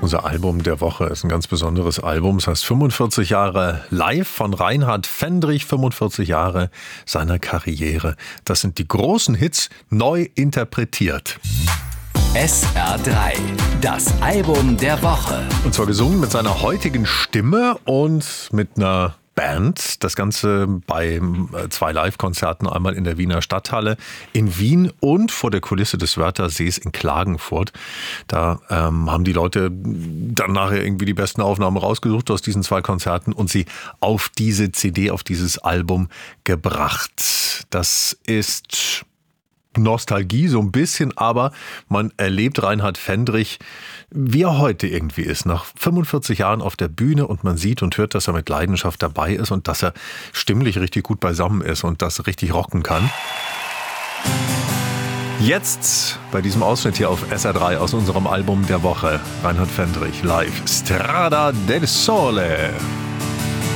Unser Album der Woche ist ein ganz besonderes Album. Es heißt 45 Jahre live von Reinhard Fendrich, 45 Jahre seiner Karriere. Das sind die großen Hits neu interpretiert. SR3, das Album der Woche. Und zwar gesungen mit seiner heutigen Stimme und mit einer Band. Das Ganze bei 2 Live-Konzerten, einmal in der Wiener Stadthalle in Wien und vor der Kulisse des Wörthersees in Klagenfurt. Da haben die Leute dann nachher irgendwie die besten Aufnahmen rausgesucht aus diesen 2 Konzerten und sie auf diese CD, auf dieses Album gebracht. Das ist Nostalgie so ein bisschen, aber man erlebt Reinhard Fendrich, wie er heute irgendwie ist, nach 45 Jahren auf der Bühne, und man sieht und hört, dass er mit Leidenschaft dabei ist und dass er stimmlich richtig gut beisammen ist und das richtig rocken kann. Jetzt bei diesem Ausschnitt hier auf SR3 aus unserem Album der Woche, Reinhard Fendrich live, Strada del Sole.